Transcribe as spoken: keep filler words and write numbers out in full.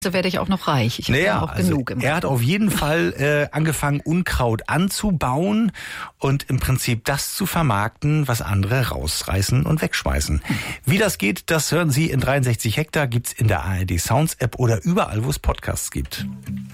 So werde ich auch noch reich. Ich habe naja, ja auch also genug im er hat auf jeden Fall äh, angefangen, Unkraut anzubauen und im Prinzip das zu vermarkten, was andere rausreißen und wegschmeißen. Wie das geht, das hören Sie in dreiundsechzig Hektar, gibt's in der A R D Sounds App oder überall, wo es Podcasts gibt.